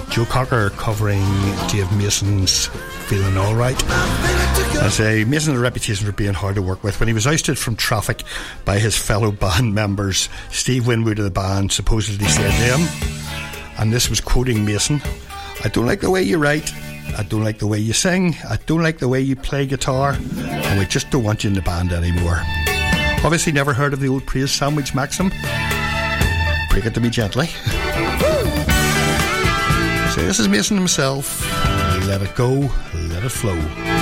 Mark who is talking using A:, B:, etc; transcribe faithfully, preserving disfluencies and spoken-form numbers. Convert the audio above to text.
A: Joe Cocker covering Dave Mason's Feeling Alright. I say Mason had a reputation for being hard to work with. When he was ousted from Traffic by his fellow band members, Steve Winwood of the band supposedly said to him, and this was quoting Mason, "I don't like the way you write, I don't like the way you sing, I don't like the way you play guitar, and we just don't want you in the band anymore." Obviously never heard of the old praise sandwich maxim. Break it to me gently. So this is Mason himself. Let it go, let it flow.